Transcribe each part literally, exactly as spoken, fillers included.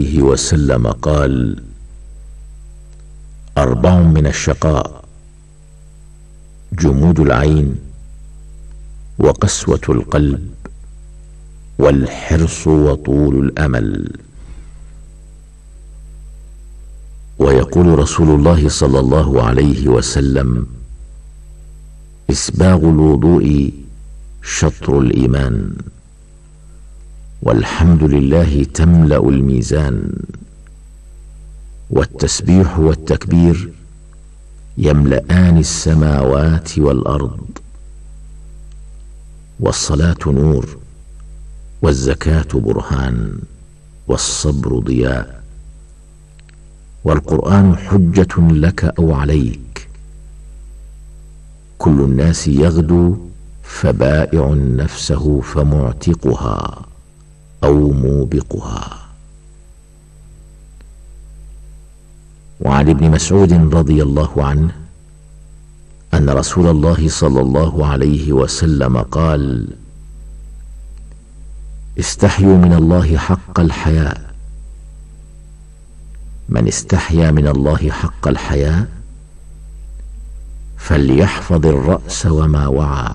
عليه وسلم قال: أربع من الشقاء: جمود العين، وقسوة القلب، والحرص وطول الأمل. ويقول رسول الله صلى الله عليه وسلم: إسباغ الوضوء شطر الإيمان، والحمد لله تملأ الميزان، والتسبيح والتكبير يملأان السماوات والأرض، والصلاة نور، والزكاة برهان، والصبر ضياء، والقرآن حجة لك أو عليك. كل الناس يغدو فبائع نفسه فمعتقها أو موبقها. وعن ابن مسعود رضي الله عنه أن رسول الله صلى الله عليه وسلم قال: استحيوا من الله حق الحياء. من استحيا من الله حق الحياء فليحفظ الرأس وما وعى،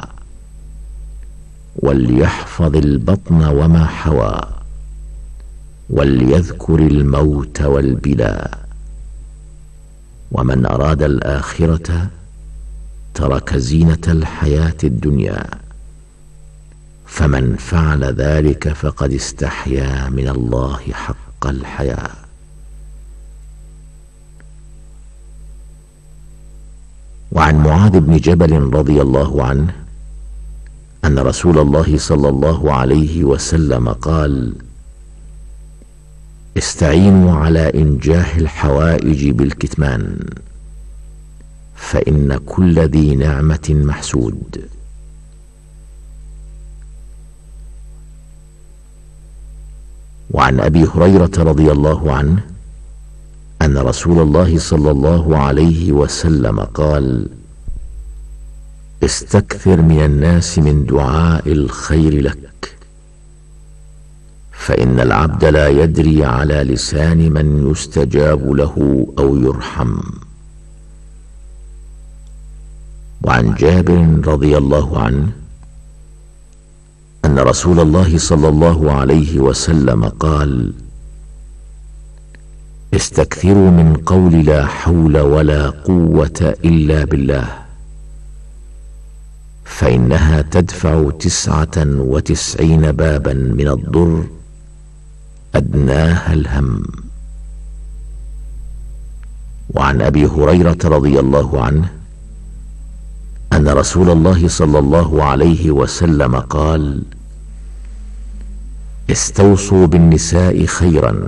وليحفظ البطن وما حوى، وليذكر الموت والبلاء. ومن أراد الآخرة ترك زينة الحياة الدنيا، فمن فعل ذلك فقد استحيا من الله حق الحياء. وعن معاذ بن جبل رضي الله عنه أن رسول الله صلى الله عليه وسلم قال: استعينوا على إنجاح الحوائج بالكتمان، فإن كل ذي نعمة محسود. وعن أبي هريرة رضي الله عنه أن رسول الله صلى الله عليه وسلم قال: استكثر من الناس من دعاء الخير لك، فإن العبد لا يدري على لسان من يستجاب له أو يرحم. وعن جابر رضي الله عنه أن رسول الله صلى الله عليه وسلم قال: استكثروا من قول لا حول ولا قوة إلا بالله، فإنها تدفع تسعة وتسعين بابا من الضر أدناها الهم. وعن أبي هريرة رضي الله عنه أن رسول الله صلى الله عليه وسلم قال: استوصوا بالنساء خيرا،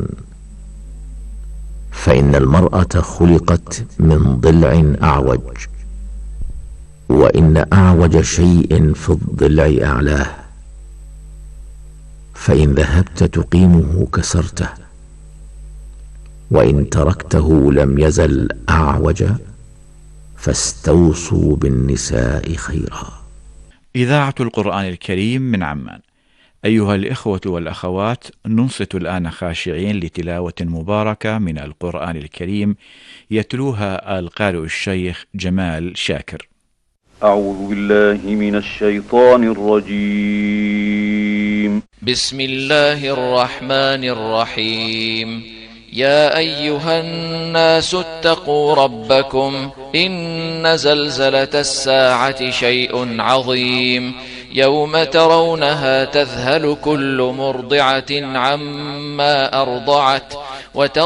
فإن المرأة خلقت من ضلع أعوج، وإن أعوج شيء في الضلع أعلاه، فإن ذهبت تقيمه كسرته، وإن تركته لم يزل أعوج، فاستوصوا بالنساء خيرا. إذاعة القرآن الكريم من عمان. أيها الإخوة والأخوات، ننصت الآن خاشعين لتلاوة مباركة من القرآن الكريم يتلوها القارئ الشيخ جمال شاكر. أعوذ بالله من الشيطان الرجيم. بسم الله الرحمن الرحيم. يا أيها الناس اتقوا ربكم، إن زلزلة الساعة شيء عظيم، يوم ترونها تذهل كل مرضعة عما أرضعت، وتضع